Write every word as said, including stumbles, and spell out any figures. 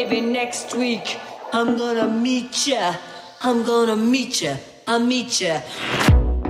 maybe next week I'm gonna meet ya. I'm gonna meet ya. I'll meet ya.